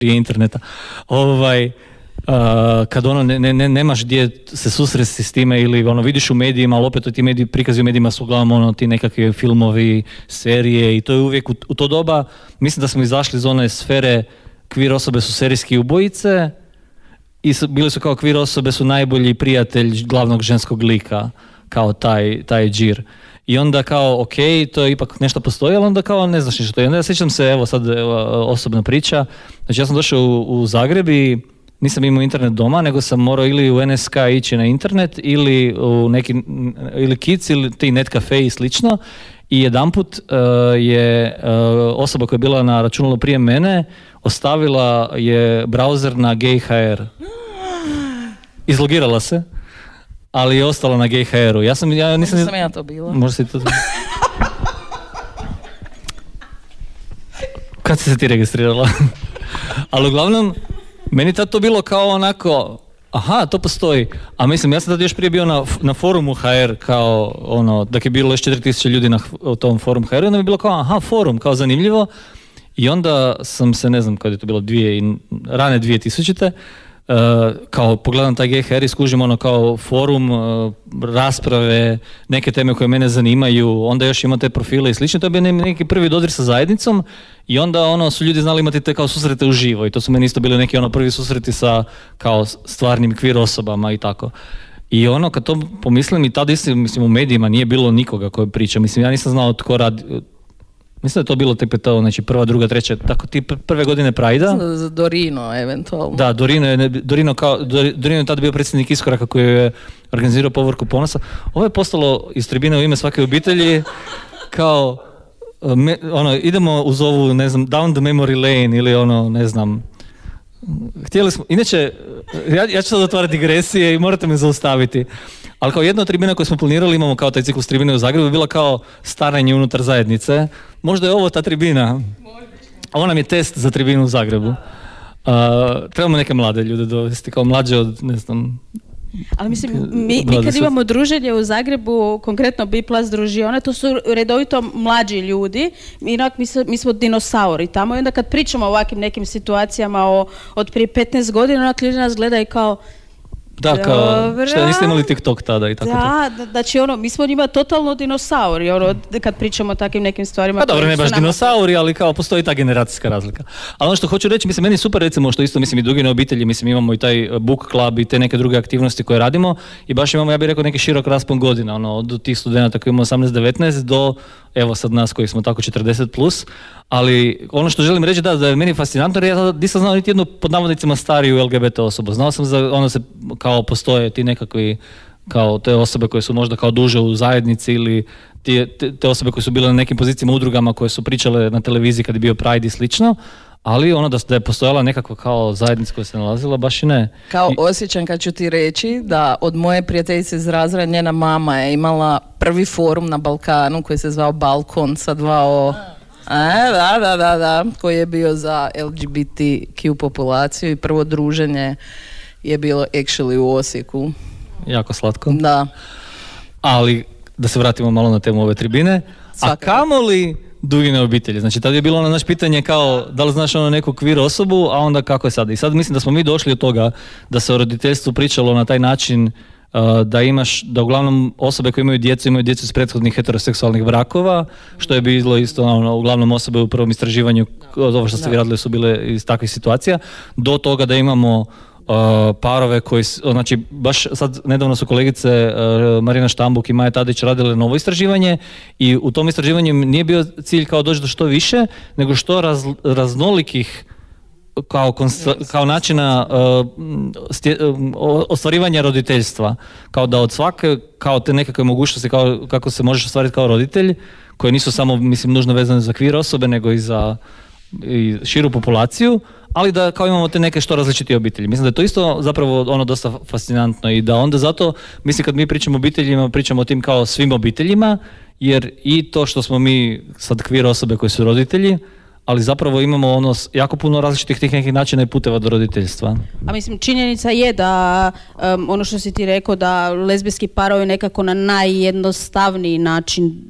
prije interneta. Kad ono nemaš gdje se susresti s time ili ono vidiš u medijima, ali opet ti mediji, prikazi u medijima su uglavnom ono ti nekakvi filmovi, serije i to je uvijek u to doba, mislim da smo izašli iz one sfere queer osobe su serijski ubojice i bili su kao queer osobe su najbolji prijatelj glavnog ženskog lika, kao taj džir. I onda kao, ok, to je ipak nešto postoji, ali onda kao ne znaš ništa to je. Onda ja sjećam se, evo sad osobna priča, znači ja sam došao u Zagreb i nisam imao internet doma, nego sam morao ili u NSK ići na internet ili u neki, ili Kids ili ti net kafe i slično. I jedanput je osoba koja je bila na računalu prije mene ostavila je browser na gay.hr. Izlogirala se, ali je ostala na gay.hr-u. Nisam ja to bila. Možda si to... Kad si se ti registrirala? Ali uglavnom, meni tad to bilo kao onako, aha, to postoji. A mislim, ja sam tad još prije bio na forumu HR, kao ono, dok je bilo još 4000 ljudi na tom forum HR, onda mi je bilo kao, aha, forum, kao zanimljivo. I onda sam se, ne znam kada je to bilo, rane 2000-te, kao pogledam taj GHR i skužim ono kao forum, rasprave, neke teme koje mene zanimaju, onda još ima te profile i slično, to je bio neki prvi dodir sa zajednicom i onda ono su ljudi znali imati te kao susrete uživo i to su meni isto bili neki ono prvi susreti sa kao stvarnim queer osobama i tako. I ono kad to pomislim i tada isto, mislim u medijima nije bilo nikoga koji priča, mislim ja nisam znao tko radi. Mislim da je to bilo tek to, znači prva, druga, treća, tako ti prve godine Prajda. Za Dorino, eventualno. Da, Dorino je tada bio predsjednik Iskoraka koji je organizirao Povorku ponosa. Ovo je postalo iz tribine u ime svake obitelji kao, idemo uz ovu, ne znam, down the memory lane ili ono, ne znam. Htjeli smo, inače, ja ću sad otvarati digresije i morate me zaustaviti. Ali kao jedna od tribina koju smo planirali, imamo kao taj ciklus tribine u Zagrebu, je bila kao staranje unutar zajednice. Možda je ovo ta tribina. Ovo nam je test za tribinu u Zagrebu. Trebamo neke mlade ljude dovesti, kao mlađe od, ne znam... Ali mislim, mi kad imamo druženje u Zagrebu, konkretno B+ družione, to su redovito mlađi ljudi, mi smo dinosauri tamo i onda kad pričamo o ovakvim nekim situacijama od prije 15 godina, onak ljudi nas gledaju kao da, kao, što niste imali TikTok tada i tako to. Znači ono, mi smo njima totalno dinosauri, ono, kad pričamo o takvim nekim stvarima. Pa dobro, ne baš dinosauri, ali kao postoji ta generacijska razlika. Ali ono što hoću reći, mislim, meni je super recimo što isto, mislim, i Dugine obitelji, mislim, imamo i taj book club i te neke druge aktivnosti koje radimo i baš imamo, ja bih rekao, neki širok raspon godina, ono, od tih studenta koji imamo 18-19 do, evo sad nas koji smo tako 40+, ali ono što želim reći da je meni fascinantno, jer ja nisam znao niti jednu pod navodnicima stariju LGBT osobu. Znao sam za ono se kao postoje ti nekakvi kao te osobe koje su možda kao duže u zajednici ili te osobe koje su bile na nekim pozicijama udrugama koje su pričale na televiziji kad je bio Pride i slično, ali ono da je postojala nekakva kao zajednica koja se nalazila, baš i ne. Kao osjećam kad ću ti reći da od moje prijateljice iz razreda njena mama je imala prvi forum na Balkanu koji se zvao Balkon sa 2 Da, koji je bio za LGBTQ populaciju i prvo druženje je bilo actually u Osijeku. Jako slatko. Da. Ali, da se vratimo malo na temu ove tribine, a kamoli Dugine obitelji. Znači, tada je bilo ono naše pitanje kao, da li znaš ono neku queer osobu, a onda kako je sad. I sad mislim da smo mi došli od toga da se o roditeljstvu pričalo na taj način da uglavnom osobe koje imaju djecu iz prethodnih heteroseksualnih brakova, što je bilo isto uglavnom osobe u prvom istraživanju, ovo što ste vi radili su bile iz takvih situacija, do toga da imamo parove koji, znači baš sad nedavno su kolegice Marina Štambuk i Maja Tadić radile novo istraživanje i u tom istraživanju nije bio cilj kao doći do što više, nego što raznolikih kao načina ostvarivanja roditeljstva, kao da od svake, kao te nekakve mogućnosti kako se možeš ostvariti kao roditelj, koje nisu samo, mislim, nužno vezane za queer osobe, nego i za širu populaciju, ali da kao imamo te neke što različite obitelji. Mislim da je to isto zapravo ono dosta fascinantno i da onda zato, mislim, kad mi pričamo o obiteljima, pričamo o tim kao svim obiteljima, jer i to što smo mi sad queer osobe koji su roditelji, ali zapravo imamo ono jako puno različitih tih nekih načina i puteva do roditeljstva. A mislim, činjenica je da ono što si ti rekao, da lezbijski parovi nekako na najjednostavniji način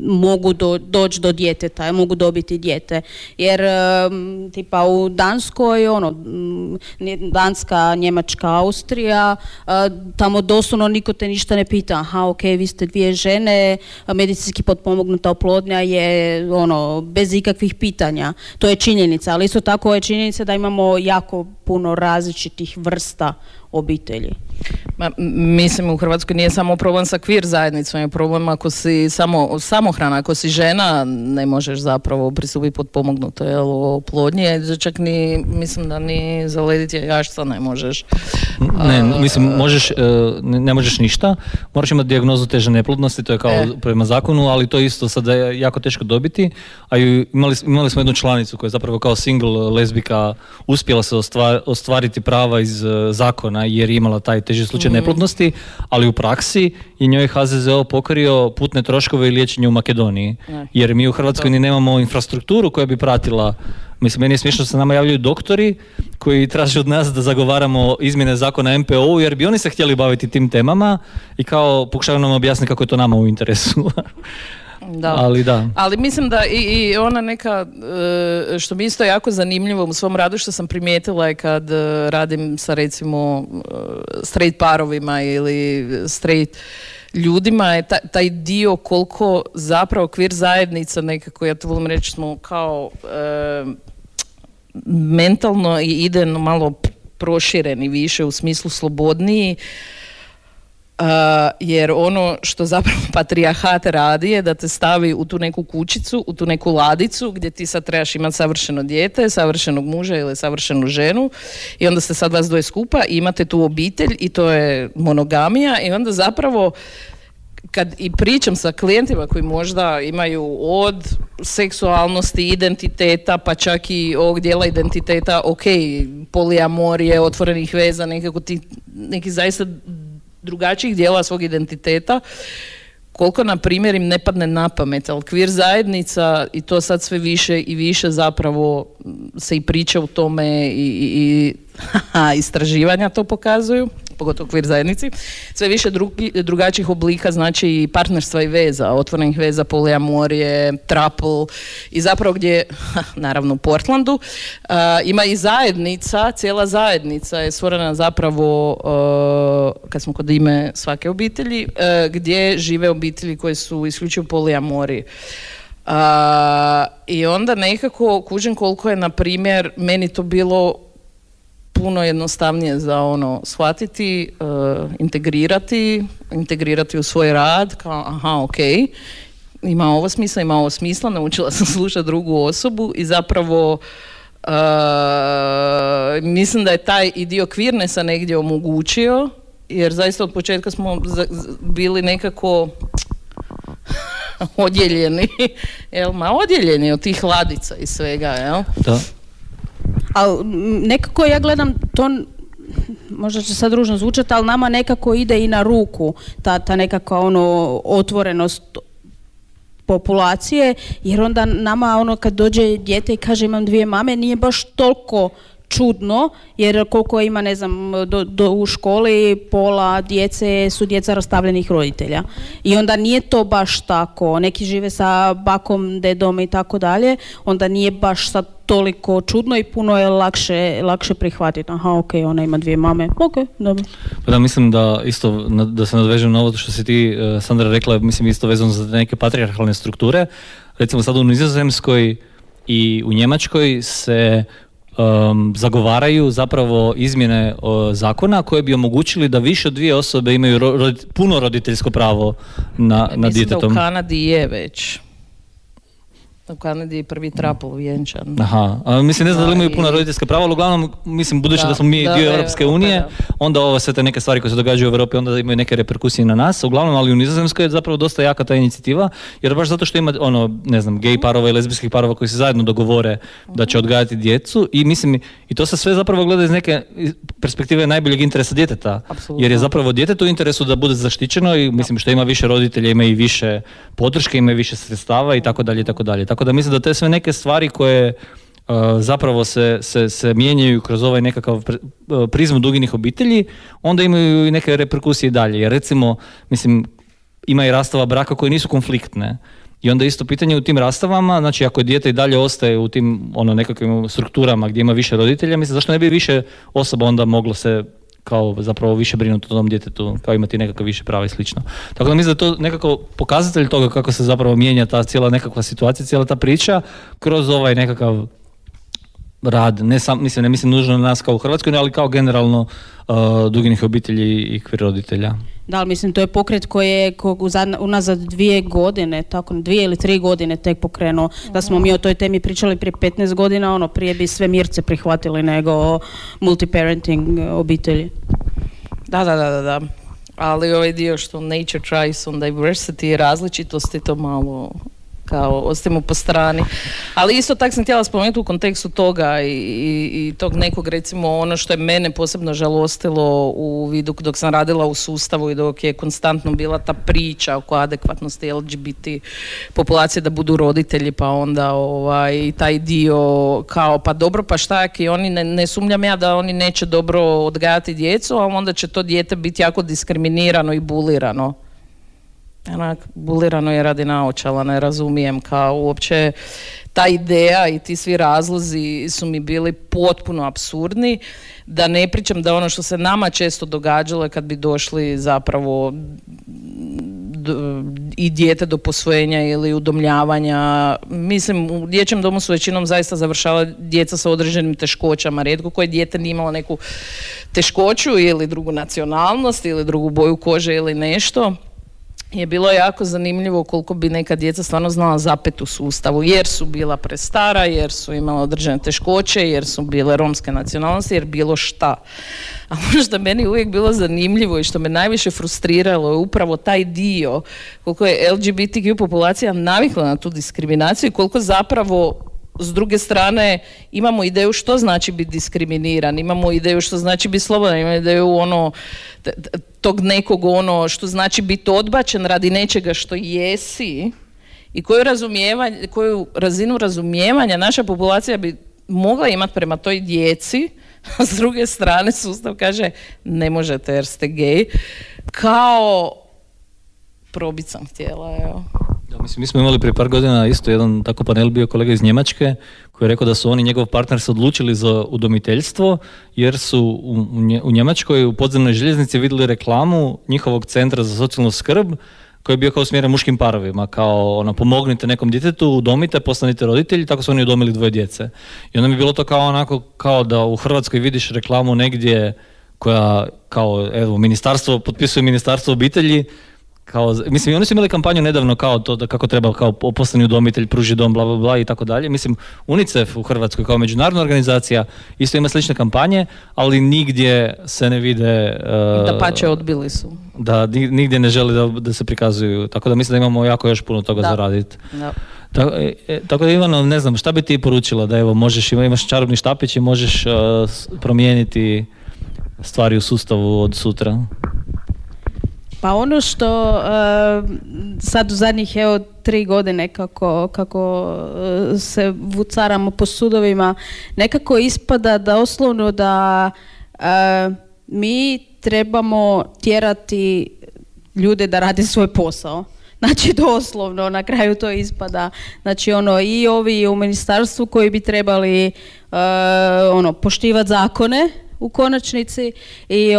mogu doći do djeteta, mogu dobiti dijete. Jer tipa u Danskoj, Danska, Njemačka, Austrija, tamo doslovno niko te ništa ne pita. Aha, ok, vi ste dvije žene, medicinski potpomognuta oplodnja je bez ikakvih pitanja. To je činjenica, ali isto tako je činjenica da imamo jako puno različitih vrsta obitelji. Mislim, u Hrvatskoj nije samo problem sa queer zajednicom, je problem ako si samohrana, ako si žena, ne možeš zapravo pristupiti potpomognutoj oplodnji, čak mislim da ni zalediti jajašca ne možeš. Mislim, ne možeš ništa, moraš imati dijagnozu teže neplodnosti, to je kao prema zakonu, ali to isto sada je jako teško dobiti, a imali smo jednu članicu koja je zapravo kao single lezbika uspjela se ostvariti prava iz zakona jer je imala taj teži slučaj neplodnosti, ali u praksi je njoj HZZO pokrio putne troškove i liječenje u Makedoniji. Jer mi u Hrvatskoj ni nemamo infrastrukturu koja bi pratila. Mislim, meni je smiješno da se nama javljaju doktori koji traže od nas da zagovaramo izmjene zakona MPO-u jer bi oni se htjeli baviti tim temama i kao pokušavaju nam objasniti kako je to nama u interesu. Da. Ali mislim da i ona neka, što mi isto jako zanimljivo u svom radu što sam primijetila je kad radim sa recimo straight parovima ili straight ljudima je taj dio koliko zapravo queer zajednica nekako, ja to volim reći, smo kao mentalno i idejno malo prošireni više u smislu slobodniji. Jer ono što zapravo patrijarhat radi je da te stavi u tu neku kućicu, u tu neku ladicu gdje ti sad trebaš imati savršeno dijete, savršenog muža ili savršenu ženu i onda ste sad vas dvoje skupa i imate tu obitelj i to je monogamija i onda zapravo kad i pričam sa klijentima koji možda imaju od seksualnosti, identiteta, pa čak i ovog dijela identiteta, ok, poliamorije, otvorenih veza, neki zaista drugačijih dijela svog identiteta, koliko na primjer im ne padne na pamet, ali queer zajednica i to sad sve više i više zapravo se i priča u tome i istraživanja to pokazuju, pogotovo queer zajednici, sve više drugačijih oblika, znači i partnerstva i veza, otvorenih veza, poliamorije, trapl i zapravo gdje, naravno u Portlandu, ima i zajednica, cijela zajednica je stvorena zapravo, kad smo kod ime svake obitelji, gdje žive obitelji koje su isključivo poliamoriji. I onda nekako kužim koliko je, na primjer, meni to bilo puno jednostavnije za shvatiti, integrirati u svoj rad, kao aha, ok, ima ovo smisla, naučila sam slušati drugu osobu i zapravo mislim da je taj i dio queernessa negdje omogućio, jer zaista od početka smo bili nekako odjeljeni od tih ladica i svega, jel? Da. Ali nekako ja gledam to, možda će sad ružno zvučati, ali nama nekako ide i na ruku ta nekakva otvorenost populacije, jer onda nama kad dođe dijete i kaže imam dvije mame, nije baš toliko čudno, jer koliko ima, ne znam, u školi pola djece su djeca rastavljenih roditelja. I onda nije to baš tako. Neki žive sa bakom, dedom i tako dalje, onda nije baš sad toliko čudno i puno je lakše prihvatiti. Aha, ok, ona ima dvije mame. Ok, dobro. Pa da, mislim da isto, da se nadvežem na ovo što si ti, Sandra, rekla, mislim isto vezano za neke patrijarhalne strukture. Recimo sad u Nizozemskoj i u Njemačkoj se zagovaraju zapravo izmjene zakona koje bi omogućili da više od dvije osobe imaju puno roditeljsko pravo na djetetom. Mislim da u Kanadi je već. U Kanadi je prvi trapl vjenčan. Aha, mislim ne znam da li imaju puno roditeljska prava, ali uglavnom, mislim, budući da smo mi dio Europske unije, onda ovo sve te neke stvari koje se događaju u Europi, onda imaju neke reperkusije na nas, uglavnom, ali u Nizozemskoj je zapravo dosta jaka ta inicijativa, jer baš zato što ima, ne znam, gej parova i lezbijskih parova koji se zajedno dogovore da će odgajati djecu i mislim, i to se sve zapravo gleda iz neke perspektive najboljeg interesa djeteta, jer je zapravo djetetu u interesu da bude zaštićeno i mislim što ima više roditelja, ima i više podrške, ima i više sredstava i tako dalje, i tako dalje. Tako da mislim da te sve neke stvari koje zapravo se mijenjaju kroz ovaj nekakav prizmu duginih obitelji, onda imaju i neke reperkusije dalje. Jer recimo, mislim, ima i rastava braka koje nisu konfliktne. I onda isto pitanje u tim rastavama, znači ako dijete i dalje ostaje u tim nekakvim strukturama gdje ima više roditelja, mislim zašto ne bi više osoba onda moglo se kao zapravo više brinuti o tom djetetu, kao imati nekakve više prava i slično. Tako da mislim da je to nekako pokazatelj toga kako se zapravo mijenja ta cijela nekakva situacija, cijela ta priča kroz ovaj nekakav rad, ne mislim nužno na nas kao u Hrvatskoj, ali kao generalno duginih obitelji i queer roditelja. Da, ali mislim to je pokret koji je unazad 2 godine, tako 2 ili 3 godine tek pokrenuo, da smo mi o toj temi pričali prije 15 godina, prije bi sve mirce prihvatili nego multiparenting obitelji. Da. Ali ovaj dio što nature tries on diversity i različitosti, to malo kao ostavimo po strani. Ali isto tako sam htjela spomenuti u kontekstu toga i tog nekog, recimo, ono što je mene posebno žalostilo u vidu dok sam radila u sustavu i dok je konstantno bila ta priča oko adekvatnosti LGBT populacije da budu roditelji, pa onda i taj dio kao pa dobro, pa šta i oni ne sumnjam ja da oni neće dobro odgajati djecu, a onda će to dijete biti jako diskriminirano i bulirano. Bulirano je radi naočala, ne razumijem, kao uopće ta ideja i ti svi razlozi su mi bili potpuno apsurdni, da ne pričam da ono što se nama često događalo je kad bi došli zapravo i dijete do posvojenja ili udomljavanja. Mislim, u dječjem domu su većinom zaista završala djeca sa određenim teškoćama, rijetko koje dijete nije imalo neku teškoću ili drugu nacionalnost ili drugu boju kože ili nešto. Je bilo jako zanimljivo koliko bi neka djeca stvarno znala zapet u sustavu, jer su bila prestara, jer su imala određene teškoće, jer su bile romske nacionalnosti, jer bilo šta. A ono što meni uvijek bilo zanimljivo i što me najviše frustriralo je upravo taj dio koliko je LGBTQ populacija navikla na tu diskriminaciju i koliko zapravo s druge strane imamo ideju što znači biti diskriminiran, imamo ideju što znači biti slobodan, imamo ideju tog nekog što znači biti odbačen radi nečega što jesi i koju razinu razumijevanja naša populacija bi mogla imati prema toj djeci, a s druge strane sustav kaže ne možete jer ste gej, kao probit sam htjela, evo. Da, mislim, mi smo imali prije par godina isto jedan tako panel, bio kolega iz Njemačke koji je rekao da su oni i njegov partner se odlučili za udomiteljstvo jer su u Njemačkoj u podzemnoj željeznici vidjeli reklamu njihovog centra za socijalnu skrb koji je bio kao smjeren muškim parovima, kao pomognite nekom djetetu, udomite, postanite roditelji, tako su oni udomili 2 djece. I onda mi je bilo to kao onako, kao da u Hrvatskoj vidiš reklamu negdje koja kao, evo, ministarstvo, potpisuje ministarstvo obitelji, kao, mislim, i oni su imali kampanju nedavno kao to da kako treba kao postani udomitelj, pruži dom, bla, bla, bla i tako dalje. Mislim, UNICEF u Hrvatskoj kao međunarodna organizacija isto ima slične kampanje, ali nigdje se ne vide... Dapače, odbili su. Da, nigdje ne želi da se prikazuju, tako da mislim da imamo jako još puno toga za raditi. Da. Tako da, Ivano, ne znam, šta bi ti poručila da evo, imaš čarobni štapić i možeš promijeniti stvari u sustavu od sutra? Pa ono što sad u zadnjih 3 godine kako se vucaramo po sudovima, nekako ispada da osnovno da mi trebamo tjerati ljude da rade svoj posao. Znači doslovno na kraju to ispada. Znači i ovi u ministarstvu koji bi trebali poštivati zakone u konačnici i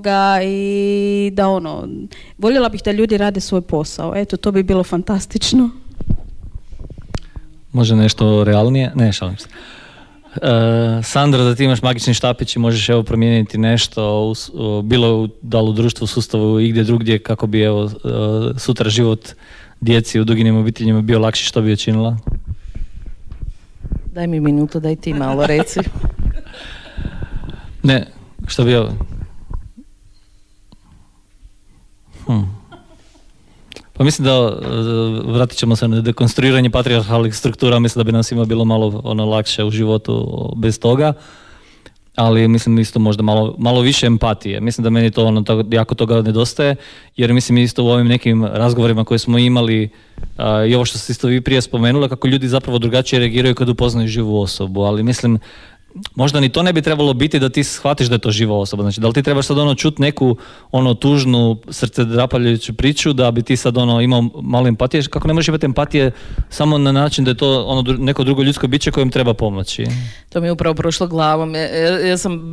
da voljela bih da ljudi rade svoj posao. Eto, to bi bilo fantastično. Može nešto realnije? Ne, šalim se. Sandra, da ti imaš magični štapić i možeš promijeniti nešto, bilo da li u društvu, sustavu i gdje drugdje, kako bi sutra život djeci u duginim obiteljima bio lakši, što bi učinila? Daj mi minutu, daj ti malo reci. Ne, što bi Pa mislim da vratit ćemo se na dekonstruiranje patrijarhalnih struktura, mislim da bi nam svima bilo malo lakše u životu bez toga, ali mislim isto možda malo više empatije. Mislim da meni to jako toga nedostaje, jer mislim isto u ovim nekim razgovorima koje smo imali i ovo što ste isto vi prije spomenuli, kako ljudi zapravo drugačije reagiraju kad upoznaju živu osobu, ali mislim možda ni to ne bi trebalo biti da ti shvatiš da je to živa osoba. Znači, da li ti trebaš sad čuti neku tužnu, srcedrapaljuću priču da bi ti sad imao malo empatije? Kako ne možeš imati empatije samo na način da je to neko drugo ljudsko biće kojem treba pomoći? To mi je upravo prošlo glavom. Ja sam